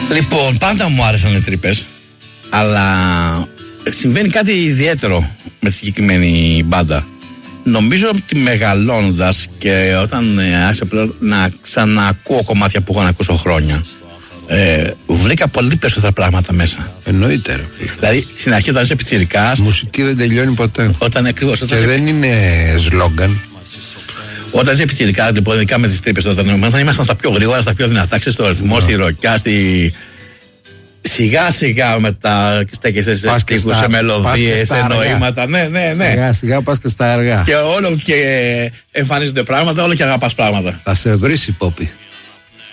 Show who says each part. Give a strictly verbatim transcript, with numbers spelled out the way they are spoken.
Speaker 1: Λοιπόν, πάντα μου άρεσαν οι τρύπες, αλλά συμβαίνει κάτι ιδιαίτερο με τη συγκεκριμένη μπάντα. Νομίζω ότι μεγαλώνοντας και όταν ε, άρχισα πλέον να ξαναακούω κομμάτια που έχω να ακούσω χρόνια, ε, βρήκα πολύ περισσότερα πράγματα μέσα.
Speaker 2: Εννοείται ρε.
Speaker 1: Δηλαδή στην αρχή όταν είσαι πιτσιρικάς,
Speaker 2: μουσική δεν τελειώνει ποτέ.
Speaker 1: Όταν ακριβώς, όταν
Speaker 2: και
Speaker 1: είσαι...
Speaker 2: δεν είναι σλόγγαν.
Speaker 1: Όταν είσαι πιτσιρικάς, λοιπόν, ειδικά με τις τρύπες, όταν, όταν ήμασταν στα πιο γρήγορα, στα πιο δυνατά, ξέρεις, στο ρυθμό, yeah. στη ροκιά, στη... Σιγά σιγά μετά στέκεσαι σε στίχους, σε μελωδίες, σε νοήματα. Ναι, ναι, ναι.
Speaker 2: Σιγά σιγά πας και στα αργά.
Speaker 1: Και όλο και εμφανίζονται πράγματα, όλο και αγαπάς πράγματα.
Speaker 2: Θα σε βρεις η Πόπη.